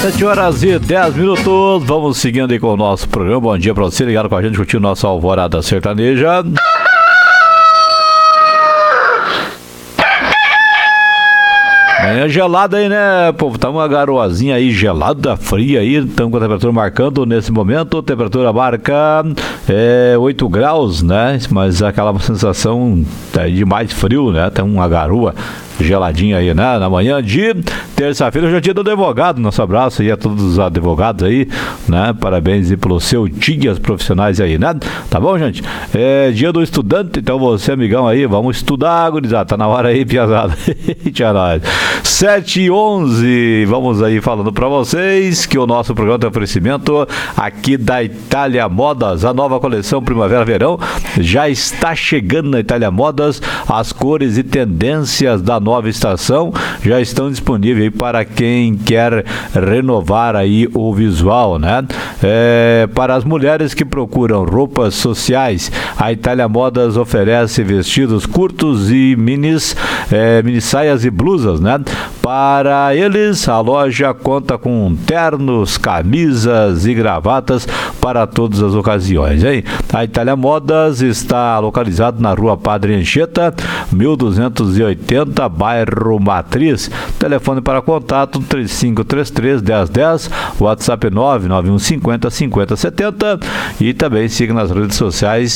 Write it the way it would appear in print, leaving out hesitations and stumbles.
7h10. Vamos seguindo aí com o nosso programa. Bom dia pra você, ligado com a gente, curtindo nossa Alvorada Sertaneja. Manhã gelada aí, né, povo? Tá uma garoazinha aí, gelada, fria aí. Estamos com a temperatura marcando nesse momento. A temperatura marca 8 graus, né? Mas aquela sensação de mais frio, né? Tem uma garoa geladinha aí, né? Na manhã de terça-feira, hoje é dia do advogado. Nosso abraço aí a todos os advogados aí, né? Parabéns aí pelos seus dias profissionais aí, né? Tá bom, gente? É dia do estudante, então você, amigão aí, vamos estudar, gurizada. Tá na hora aí, piazada. Tchau, nós. 7h11, vamos aí falando pra vocês que o nosso programa tem oferecimento aqui da Itália Modas. A nova coleção Primavera-Verão já está chegando na Itália Modas. As cores e tendências da nova estação já estão disponíveis para quem quer renovar aí o visual, né? Para as mulheres que procuram roupas sociais, a Itália Modas oferece vestidos curtos e mini saias e blusas, né? Para eles, a loja conta com ternos, camisas e gravatas para todas as ocasiões, hein? A Itália Modas está localizada na Rua Padre Anchieta, 1280, bairro Matriz. Telefone para contato 3533-1010, WhatsApp 99150-5070 e também siga nas redes sociais